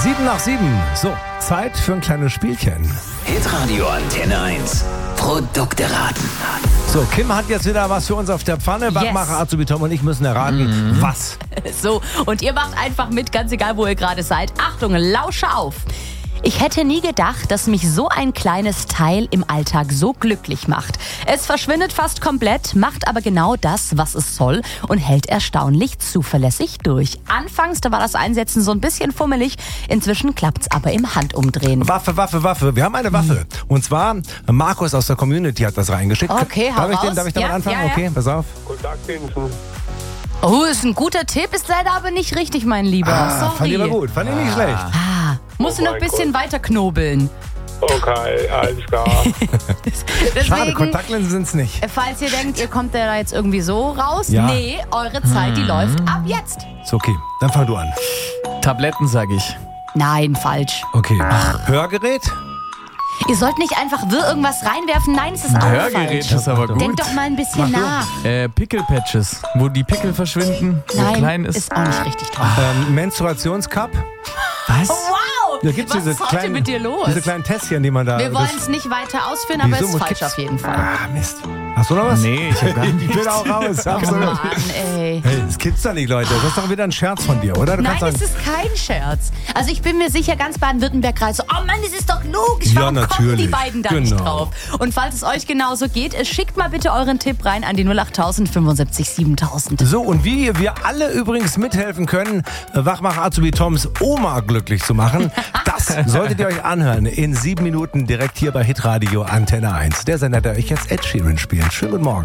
7:07. So, Zeit für ein kleines Spielchen. Hitradio Antenne 1. Produkte raten. So, Kim hat jetzt wieder was für uns auf der Pfanne. Wachmacher, Azubi Tom und ich müssen erraten, was. So, und ihr macht einfach mit, ganz egal, wo ihr gerade seid. Achtung, lausche auf. Ich hätte nie gedacht, dass mich so ein kleines Teil im Alltag so glücklich macht. Es verschwindet fast komplett, macht aber genau das, was es soll und hält erstaunlich zuverlässig durch. Anfangs, da war das Einsetzen so ein bisschen fummelig, inzwischen klappt's aber im Handumdrehen. Waffe. Wir haben eine Waffe. Und zwar, Markus aus der Community hat das reingeschickt. Okay, hau raus. Darf ich damit Ja, anfangen? ja. Okay, pass auf. Kontaktlinsen. Oh, ist ein guter Tipp, ist leider aber nicht richtig, mein Lieber. Sorry. Fand ich aber gut, fand ich nicht schlecht. Musst du noch ein mein bisschen weiter knobeln. Okay, alles klar. Schade, Deswegen, Kontaktlinsen sind's nicht. falls ihr denkt, ihr kommt da jetzt irgendwie so raus, Ja. nee, eure Zeit, die läuft ab jetzt. Ist okay, dann fang du an. Tabletten, sag ich. Nein, falsch. Okay, Hörgerät? Ihr sollt nicht einfach irgendwas reinwerfen. Nein, es ist auch Hörgerät falsch. ist aber gut. Denkt doch mal ein bisschen nach. Pickelpatches, wo die Pickel verschwinden, so Nein, klein ist. ist auch nicht richtig toll. Menstruationscup? Was? Wow! Da gibt's Was ist heute mit dir los? Diese kleinen Tässchen, die man da... Wir wollen es nicht weiter ausführen, aber es Wieso? ist falsch Gibt's- auf jeden Fall. Ah, Mist. Hast du noch was? Nee, ich hab gar Ich nichts. bin auch raus. Absolut. Mann, ey. Hey, das gibt's doch nicht, Leute. Das ist doch wieder ein Scherz von dir, oder? Du Nein, kannst es sagen, ist kein Scherz. Also ich bin mir sicher, ganz Baden-Württemberg gerade so, oh Mann, das ist doch logisch, Ja, warum kommen die natürlich. beiden da nicht Genau. drauf? Und falls es euch genauso geht, schickt mal bitte euren Tipp rein an die 08000 75 7000. So, und wie wir alle übrigens mithelfen können, Wachmacher Azubi Toms Oma glücklich zu machen, das solltet ihr euch anhören in 7 Minuten direkt hier bei Hitradio Antenne 1. Der Sender, der euch jetzt Ed Sheeran spielt. Schönen guten Morgen.